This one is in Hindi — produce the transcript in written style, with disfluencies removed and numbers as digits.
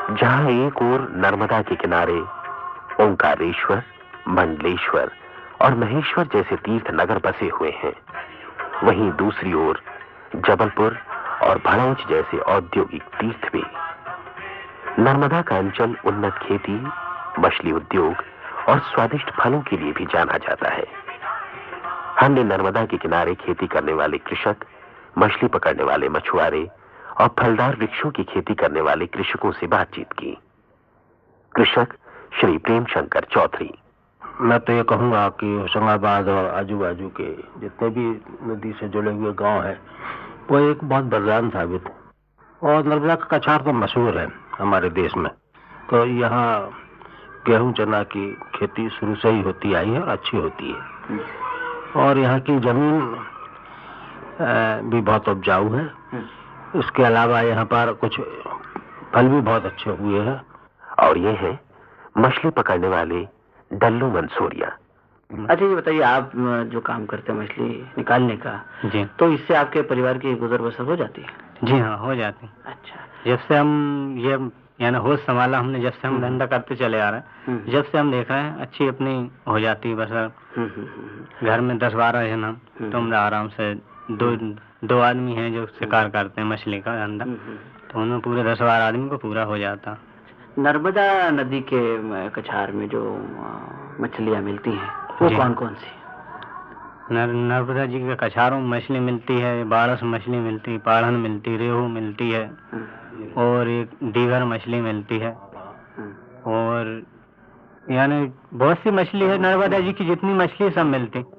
जहां एक ओर नर्मदा के किनारे ओंकारेश्वर, मंडलेश्वर और महेश्वर जैसे तीर्थ नगर बसे हुए हैं, वहीं दूसरी ओर जबलपुर और भड़ौच जैसे औद्योगिक तीर्थ भी। नर्मदा का अंचल उन्नत खेती, मछली उद्योग और स्वादिष्ट फलों के लिए भी जाना जाता है। हमने नर्मदा के किनारे खेती करने वाले कृषक, मछली पकड़ने वाले मछुआरे और फलदार वृक्षों की खेती करने वाले कृषकों से बातचीत की। कृषक श्री प्रेम शंकर चौधरी। मैं तो ये कहूँगा कि होशंगाबाद और आजू बाजू के जितने भी नदी से जुड़े हुए गांव हैं, वो एक बहुत वरदान साबित है। और नर्मदा का कछार तो मशहूर है हमारे देश में। तो यहाँ गेहूं चना की खेती शुरू से ही होती आई है और अच्छी होती है। और यहाँ की जमीन भी बहुत उपजाऊ है। इसके अलावा यहाँ पर कुछ फल भी बहुत अच्छे हुए हैं। और ये है मछली पकड़ने वाले डल्लू मंसूरिया। अच्छा, ये बताइए, आप जो काम करते हैं मछली निकालने का, जी, तो इससे आपके परिवार की गुजर बसर हो जाती है? जी हाँ, हो जाती है। अच्छा। जब से हम ये यानी होश संभाला हमने, जब से हम धंधा करते चले आ रहे हैं, जब से हम देख रहे हैं अच्छी अपनी हो जाती है बसर। घर में 10-12 जन हम, तो हम आराम से दो आदमी हैं जो शिकार करते हैं मछली का धंधा, तो उनमें पूरे 10-12 आदमी को पूरा हो जाता। नर्मदा नदी के कछार में जो मछलियाँ मिलती हैं, वो कौन कौन सी? नर्मदा जी के कछारों में मछली मिलती है, बाड़स मछली मिलती है, पाढ़न मिलती, रेहू मिलती है, और एक डीगर मछली मिलती है, और यानी बहुत सी मछली है। नर्मदा जी की जितनी मछली सब मिलती।